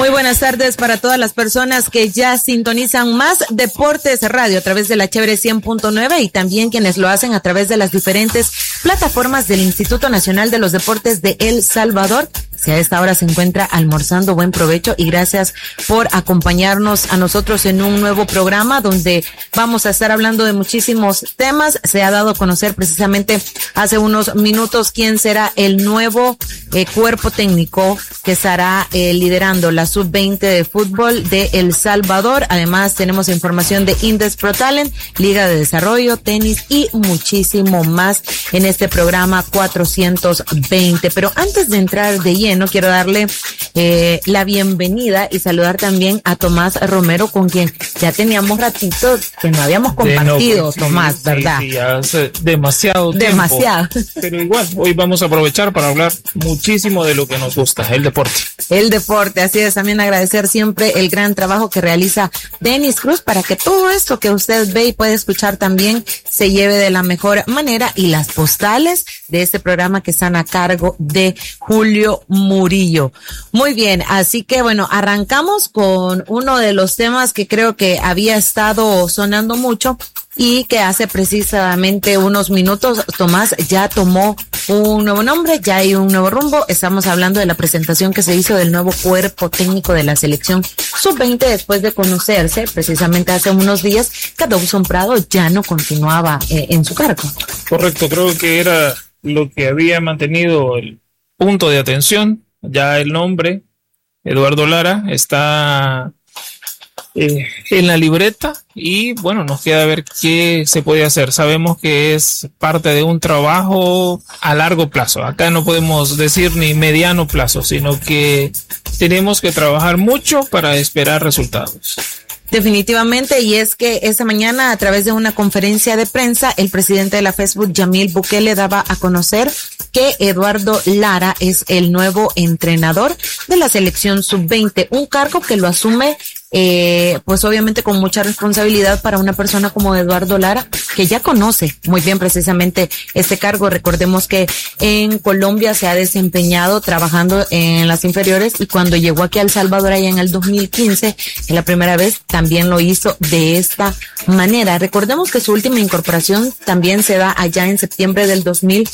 Muy buenas tardes para todas las personas que ya sintonizan Más Deportes Radio a través de la Chévere 100.9 y también quienes lo hacen a través de las diferentes plataformas del Instituto Nacional de los Deportes de El Salvador. Si a esta hora se encuentra almorzando, buen provecho y gracias por acompañarnos a nosotros en un nuevo programa donde vamos a estar hablando de muchísimos temas. Se ha dado a conocer precisamente hace unos minutos quién será el nuevo cuerpo técnico que estará liderando la sub-20 de fútbol de El Salvador. Además tenemos información de Indes Pro Talent, Liga de Desarrollo, tenis y muchísimo más en este programa 420. Pero antes de entrar de lleno, quiero darle la bienvenida y saludar también a Tomás Romero, con quien ya teníamos ratito que no habíamos compartido, Tomás, ¿verdad? Sí, hace demasiado tiempo. Demasiado. Pero igual, hoy vamos a aprovechar para hablar muchísimo de lo que nos gusta, el deporte. El deporte, así es, también agradecer siempre el gran trabajo que realiza Denis Cruz para que todo esto que usted ve y puede escuchar también se lleve de la mejor manera, y las postales de este programa que están a cargo de Julio Murillo. Muy bien, así que bueno, arrancamos con uno de los temas que creo que había estado sonando mucho y que hace precisamente unos minutos Tomás ya tomó un nuevo nombre, ya hay un nuevo rumbo. Estamos hablando de la presentación que se hizo del nuevo cuerpo técnico de la selección sub-20 después de conocerse precisamente hace unos días que Dawson Prado ya no continuaba en su cargo. Correcto, creo que era lo que había mantenido el punto de atención. Ya el nombre, Eduardo Lara, está en la libreta y bueno, nos queda ver qué se puede hacer. Sabemos que es parte de un trabajo a largo plazo. Acá no podemos decir ni mediano plazo, sino que tenemos que trabajar mucho para esperar resultados. Definitivamente, y es que esta mañana a través de una conferencia de prensa, el presidente de la FESFUT, Yamil Bukele, daba a conocer que Eduardo Lara es el nuevo entrenador de la selección sub-20, un cargo que lo asume pues obviamente con mucha responsabilidad para una persona como Eduardo Lara, que ya conoce muy bien precisamente este cargo. Recordemos que en Colombia se ha desempeñado trabajando en las inferiores y cuando llegó aquí a El Salvador allá en el 2015, en la primera vez, también lo hizo de esta manera. Recordemos que su última incorporación también se da allá en septiembre del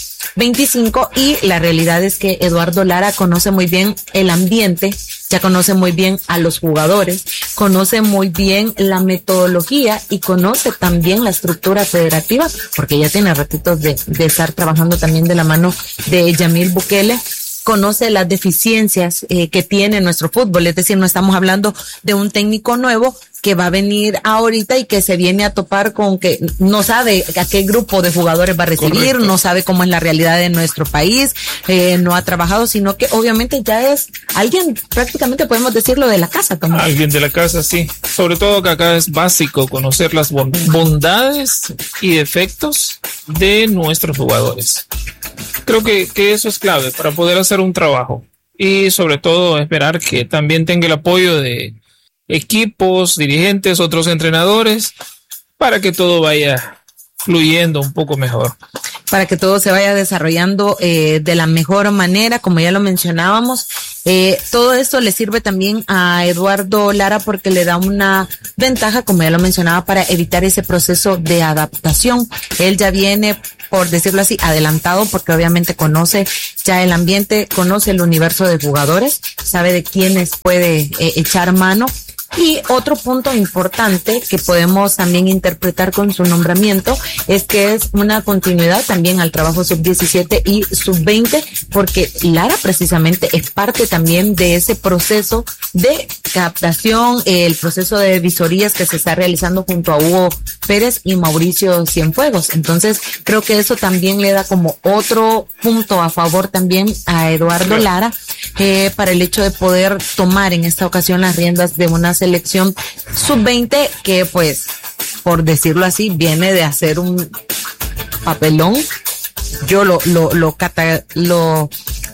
2025 y la realidad es que Eduardo Lara conoce muy bien el ambiente, ya conoce muy bien a los jugadores, conoce muy bien la metodología y conoce también la estructura federativa, porque ya tiene ratitos de estar trabajando también de la mano de Yamil Bukele. Conoce las deficiencias que tiene nuestro fútbol, es decir, no estamos hablando de un técnico nuevo que va a venir ahorita y que se viene a topar con que no sabe a qué grupo de jugadores va a recibir. Correcto. No sabe cómo es la realidad de nuestro país, no ha trabajado, sino que obviamente ya es alguien, prácticamente podemos decirlo, de la casa también. Alguien de la casa, sí. Sobre todo que acá es básico conocer las bondades y defectos de nuestros jugadores. Creo que eso es clave para poder hacer un trabajo y sobre todo esperar que también tenga el apoyo de equipos, dirigentes, otros entrenadores, para que todo vaya fluyendo un poco mejor. Para que todo se vaya desarrollando de la mejor manera, como ya lo mencionábamos. Todo esto le sirve también a Eduardo Lara porque le da una ventaja, como ya lo mencionaba, para evitar ese proceso de adaptación. Él ya viene, por decirlo así, adelantado, porque obviamente conoce ya el ambiente, conoce el universo de jugadores, sabe de quiénes puede echar mano. Y otro punto importante que podemos también interpretar con su nombramiento es que es una continuidad también al trabajo sub-17 y sub-20, porque Lara precisamente es parte también de ese proceso de captación, el proceso de visorías que se está realizando junto a Hugo Pérez y Mauricio Cienfuegos. Entonces creo que eso también le da como otro punto a favor también a Eduardo Lara, para el hecho de poder tomar en esta ocasión las riendas de una selección sub-20 que, pues, por decirlo así, viene de hacer un papelón. Yo lo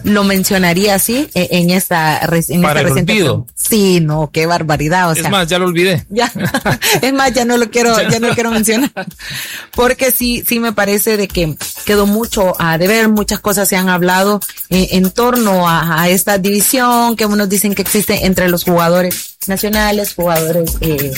lo mencionaría así en esta para el olvido. Sí, no, qué barbaridad. O sea, es más, ya lo olvidé. Ya, es más, ya no lo quiero mencionar. Porque sí me parece de que quedó mucho a deber, muchas cosas se han hablado en torno a esta división que unos dicen que existe entre los jugadores nacionales, jugadores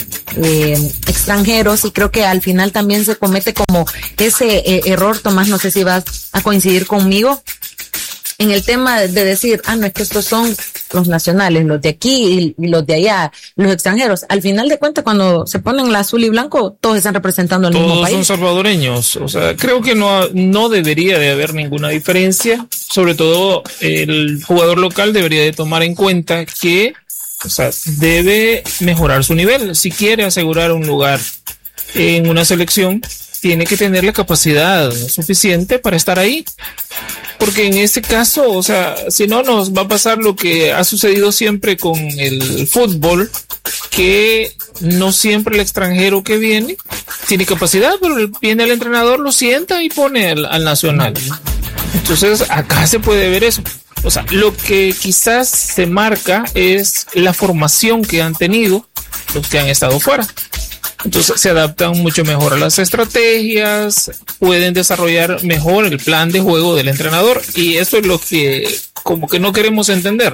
extranjeros, y creo que al final también se comete como ese error. Tomás, no sé si vas a coincidir conmigo en el tema de decir, no, es que estos son los nacionales, los de aquí y los de allá, los extranjeros. Al final de cuentas, cuando se ponen la azul y blanco, todos están representando el mismo país. Todos son salvadoreños. O sea, creo que no debería de haber ninguna diferencia. Sobre todo, el jugador local debería de tomar en cuenta que, o sea, debe mejorar su nivel. Si quiere asegurar un lugar en una selección, tiene que tener la capacidad suficiente para estar ahí. Porque en este caso, o sea, si no, nos va a pasar lo que ha sucedido siempre con el fútbol, que no siempre el extranjero que viene tiene capacidad, pero viene el entrenador, lo sienta y pone al nacional. Entonces, acá se puede ver eso. O sea, lo que quizás se marca es la formación que han tenido los que han estado fuera. Entonces se adaptan mucho mejor a las estrategias, pueden desarrollar mejor el plan de juego del entrenador, y eso es lo que como que no queremos entender.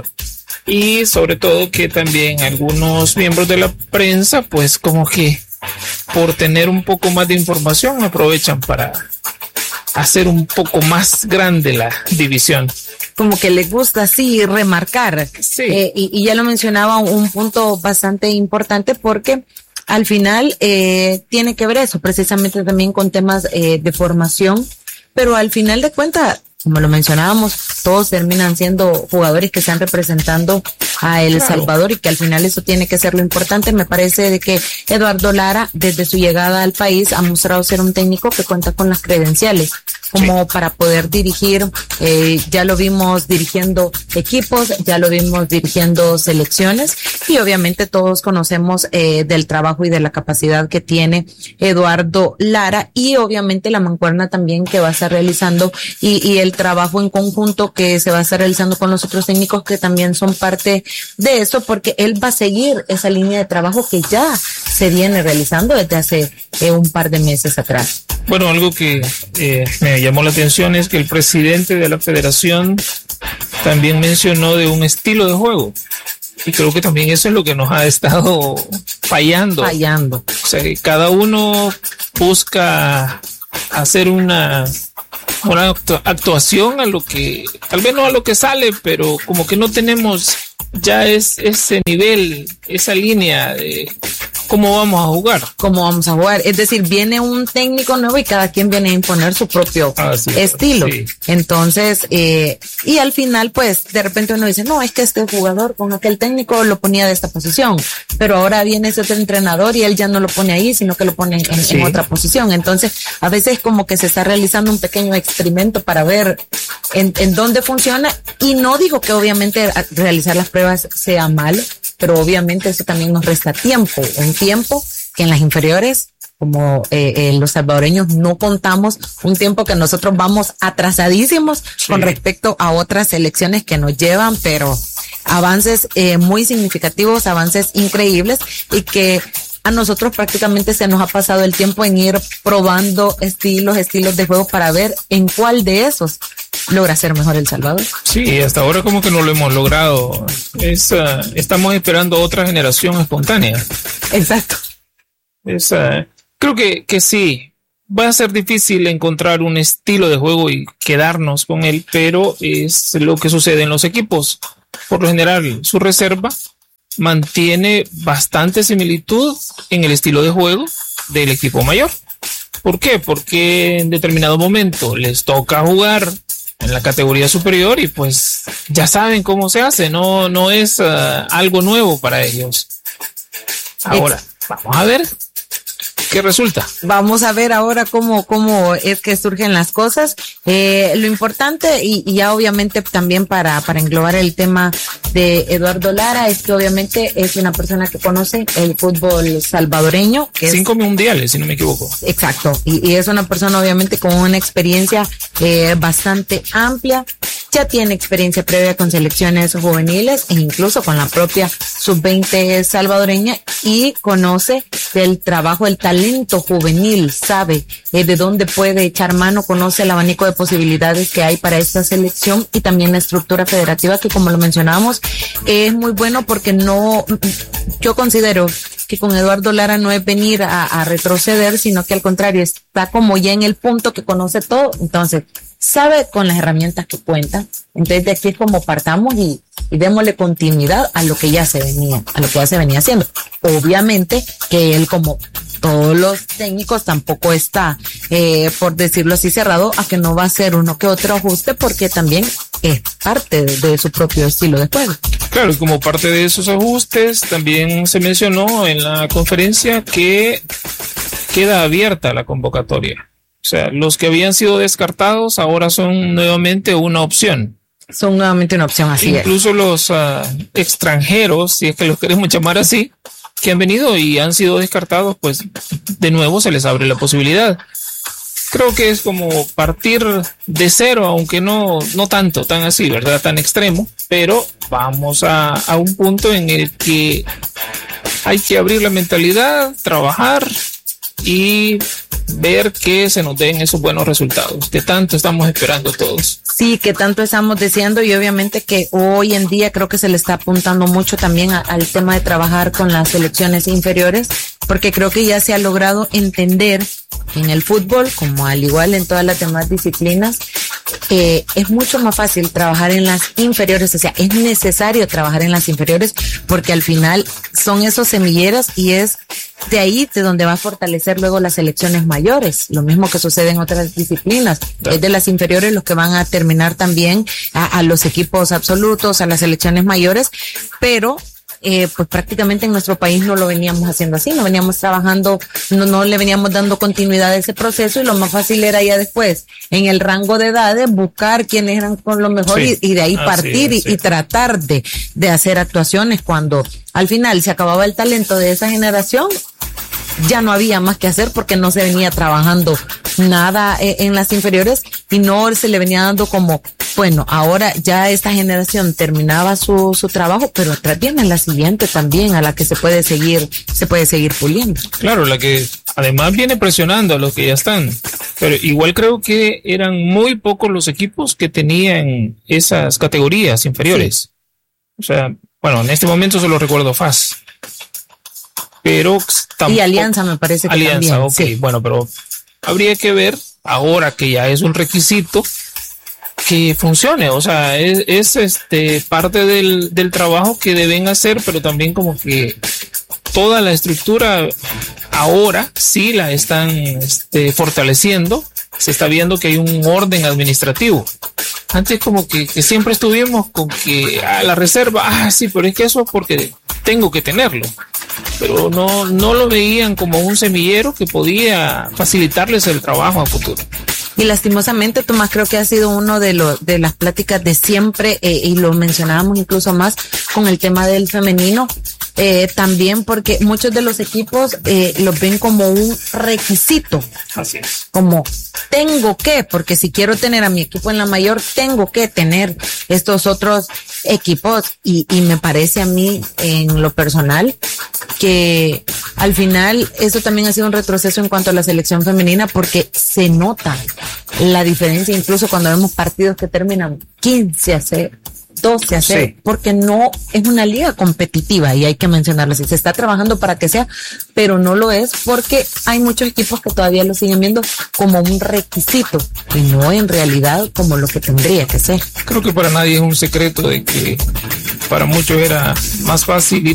Y sobre todo que también algunos miembros de la prensa, pues como que por tener un poco más de información aprovechan para hacer un poco más grande la división. Como que les gusta así remarcar. Sí. Y ya lo mencionaba, un punto bastante importante, porque al final tiene que ver eso, precisamente también con temas de formación, pero al final de cuentas, como lo mencionábamos, todos terminan siendo jugadores que están representando a El Salvador, y que al final eso tiene que ser lo importante. Me parece de que Eduardo Lara, desde su llegada al país, ha mostrado ser un técnico que cuenta con las credenciales como para poder dirigir. Ya lo vimos dirigiendo equipos, ya lo vimos dirigiendo selecciones, y obviamente todos conocemos del trabajo y de la capacidad que tiene Eduardo Lara, y obviamente la mancuerna también que va a estar realizando y el trabajo en conjunto que se va a estar realizando con los otros técnicos que también son parte de eso, porque él va a seguir esa línea de trabajo que ya se viene realizando desde hace un par de meses atrás. Bueno, algo que me llamó la atención es que el presidente de la federación también mencionó de un estilo de juego, y creo que también eso es lo que nos ha estado fallando. O sea, que cada uno busca hacer una actuación a lo que, tal vez no a lo que sale, pero como que no tenemos ya ese nivel, esa línea de cómo vamos a jugar. Es decir, viene un técnico nuevo y cada quien viene a imponer su propio estilo. Sí. Entonces, y al final, pues, de repente uno dice, no, es que este jugador con aquel técnico lo ponía de esta posición, pero ahora viene ese otro entrenador y él ya no lo pone ahí, sino que lo pone en otra posición. Entonces, a veces como que se está realizando un pequeño experimento para ver en dónde funciona, y no digo que obviamente realizar las pruebas sea malo, pero obviamente eso también nos resta tiempo, un tiempo que en las inferiores, como los salvadoreños no contamos, un tiempo que nosotros vamos atrasadísimos con respecto a otras selecciones que nos llevan, pero avances muy significativos, avances increíbles, y que a nosotros prácticamente se nos ha pasado el tiempo en ir probando estilos de juego para ver en cuál de esos logra ser mejor El Salvador. Sí, hasta ahora como que no lo hemos logrado. Estamos esperando otra generación espontánea. Exacto. Creo que sí, va a ser difícil encontrar un estilo de juego y quedarnos con él, pero es lo que sucede en los equipos. Por lo general, su reserva mantiene bastante similitud en el estilo de juego del equipo mayor. ¿Por qué? Porque en determinado momento les toca jugar en la categoría superior y pues ya saben cómo se hace, no es algo nuevo para ellos. Ahora, vamos a ver qué resulta. Vamos a ver ahora cómo es que surgen las cosas. Lo importante, y ya obviamente también para englobar el tema de Eduardo Lara, es que obviamente es una persona que conoce el fútbol salvadoreño. Que 5 mundiales, si no me equivoco. Exacto, y es una persona obviamente con una experiencia bastante amplia. ya tiene experiencia previa con selecciones juveniles e incluso con la propia sub-20 salvadoreña y conoce del trabajo, el talento juvenil, sabe de dónde puede echar mano, conoce el abanico de posibilidades que hay para esta selección y también la estructura federativa que, como lo mencionábamos, es muy bueno porque yo considero que con Eduardo Lara no es venir a retroceder, sino que al contrario está como ya en el punto que conoce todo, entonces sabe con las herramientas que cuenta. Entonces de aquí es como partamos y démosle continuidad a lo que ya se venía haciendo. Obviamente que él, como todos los técnicos, tampoco está, por decirlo así, cerrado a que no va a hacer uno que otro ajuste, porque también es parte de su propio estilo de juego. Claro, y como parte de esos ajustes, también se mencionó en la conferencia que queda abierta la convocatoria. O sea, los que habían sido descartados ahora son nuevamente una opción. Son nuevamente una opción, así Incluso es. los extranjeros, si es que los queremos llamar así, que han venido y han sido descartados, pues de nuevo se les abre la posibilidad. Creo que es como partir de cero, aunque no tanto, tan así, ¿verdad? Tan extremo, pero vamos a un punto en el que hay que abrir la mentalidad, trabajar y ver que se nos den esos buenos resultados que tanto estamos esperando todos. Sí, que tanto estamos deseando, y obviamente que hoy en día creo que se le está apuntando mucho también al tema de trabajar con las selecciones inferiores, porque creo que ya se ha logrado entender en el fútbol, como al igual en todas las demás disciplinas, es mucho más fácil trabajar en las inferiores, o sea, es necesario trabajar en las inferiores porque al final son esos semilleros y es de ahí de donde va a fortalecer luego las selecciones mayores, lo mismo que sucede en otras disciplinas, es de las inferiores los que van a terminar también a los equipos absolutos, a las selecciones mayores, pero pues prácticamente en nuestro país no lo veníamos haciendo así, no veníamos trabajando, no le veníamos dando continuidad a ese proceso, y lo más fácil era ya después, en el rango de edades, buscar quiénes eran con lo mejor, sí, y de ahí partir y tratar de hacer actuaciones. Cuando al final se acababa el talento de esa generación, ya no había más que hacer porque no se venía trabajando nada en las inferiores y no se le venía dando como, bueno, ahora ya esta generación terminaba su trabajo, pero atrás viene la siguiente también, a la que se puede seguir puliendo. Claro, la que además viene presionando a los que ya están, pero igual creo que eran muy pocos los equipos que tenían esas categorías inferiores. Sí. O sea, bueno, en este momento solo recuerdo FAS. Pero tampoco, y Alianza me parece que Alianza, también. Ok, sí. Bueno, pero habría que ver ahora que ya es un requisito que funcione, o sea, es parte del trabajo que deben hacer, pero también como que toda la estructura ahora sí la están fortaleciendo, se está viendo que hay un orden administrativo. Antes como que siempre estuvimos con que la reserva, sí, pero es que eso es porque tengo que tenerlo. Pero no lo veían como un semillero que podía facilitarles el trabajo a futuro. Y lastimosamente, Tomás, creo que ha sido uno de las pláticas de siempre, y lo mencionábamos incluso más con el tema del femenino, también porque muchos de los equipos los ven como un requisito. Así es. Como tengo que, porque si quiero tener a mi equipo en la mayor, tengo que tener estos otros equipos, y me parece a mí en lo personal que al final eso también ha sido un retroceso en cuanto a la selección femenina, porque se nota la diferencia incluso cuando vemos partidos que terminan 15-0, 12-0, sí, porque no es una liga competitiva, y hay que mencionarlo así. Se está trabajando para que sea, pero no lo es, porque hay muchos equipos que todavía lo siguen viendo como un requisito y no en realidad como lo que tendría que ser. Creo que para nadie es un secreto de que para muchos era más fácil